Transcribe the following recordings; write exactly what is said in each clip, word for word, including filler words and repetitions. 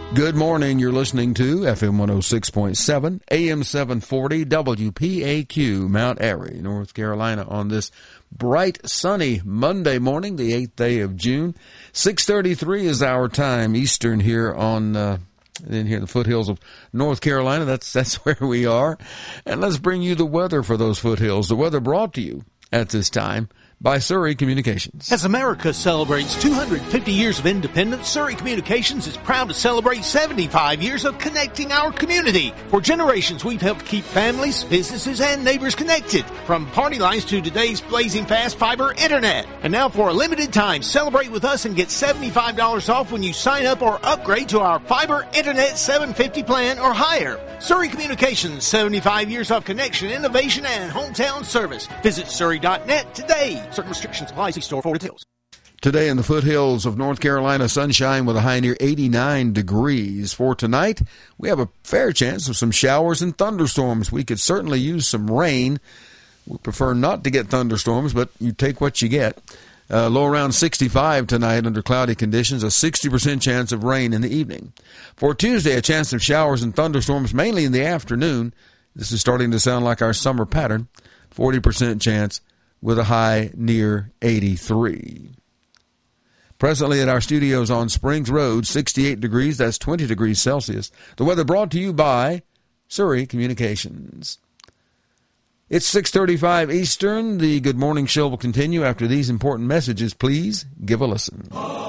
Good morning. You're listening to F M one oh six point seven, A M seven forty, W P A Q, Mount Airy, North Carolina, on this bright, sunny Monday morning, the eighth day of June. six thirty-three is our time Eastern here on uh, in here in the foothills of North Carolina. That's that's where we are. And let's bring you the weather for those foothills. The weather brought to you at this time by Surrey Communications. As America celebrates two hundred fifty years of independence, Surrey Communications is proud to celebrate seventy-five years of connecting our community. For generations, we've helped keep families, businesses, and neighbors connected. From party lines to today's blazing fast fiber internet. And now for a limited time, celebrate with us and get seventy-five dollars off when you sign up or upgrade to our fiber internet seven fifty plan or higher. Surrey Communications, seventy-five years of connection, innovation, and hometown service. Visit surrey dot net today. Certain restrictions apply. See store for details. Today in the foothills of North Carolina, sunshine with a high near eighty-nine degrees. For tonight, we have a fair chance of some showers and thunderstorms. We could certainly use some rain. We prefer not to get thunderstorms, but you take what you get. Uh, low around sixty-five tonight under cloudy conditions, a sixty percent chance of rain in the evening. For Tuesday, a chance of showers and thunderstorms mainly in the afternoon. This is starting to sound like our summer pattern. forty percent chance with a high near eighty-three. Presently at our studios on Springs Road, sixty-eight degrees, that's twenty degrees Celsius. The weather brought to you by Surrey Communications. It's six thirty-five Eastern. The Good Morning Show will continue after these important messages. Please give a listen.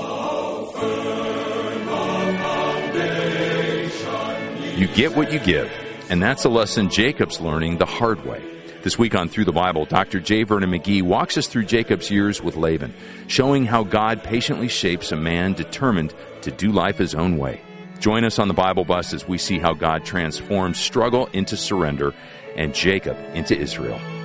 You get what you give, and that's a lesson Jacob's learning the hard way. This week on Through the Bible, Doctor J. Vernon McGee walks us through Jacob's years with Laban, showing how God patiently shapes a man determined to do life his own way. Join us on the Bible Bus as we see how God transforms struggle into surrender and Jacob into Israel.